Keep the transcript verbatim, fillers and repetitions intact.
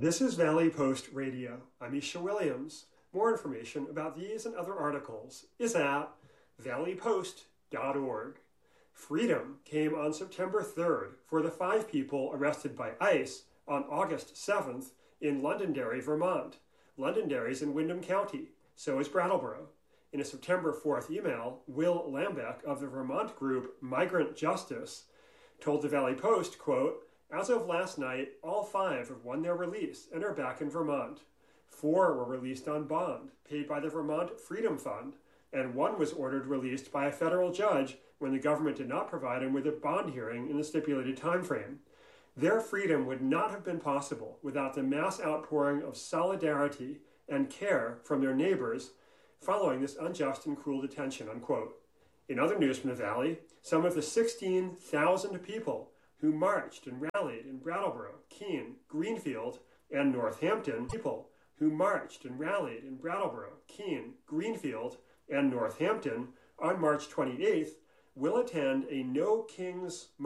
This is Valley Post Radio. I'm Isha Williams. More information about these and other articles is at valley post dot org. Freedom came on September third for the five people arrested by ICE on August seventh in Londonderry, Vermont. Londonderry's in Windham County, so is Brattleboro. In a September fourth email, Will Lambeck of the Vermont group Migrant Justice told the Valley Post, quote, "As of last night, all five have won their release and are back in Vermont. Four were released on bond, paid by the Vermont Freedom Fund, and one was ordered released by a federal judge when the government did not provide him with a bond hearing in the stipulated time frame. Their freedom would not have been possible without the mass outpouring of solidarity and care from their neighbors following this unjust and cruel detention," unquote. In other news from the Valley, some of the sixteen thousand people who marched and rallied in Brattleboro, Keene, Greenfield, and Northampton, people who marched and rallied in Brattleboro, Keene, Greenfield, and Northampton on March twenty-eighth will attend a No Kings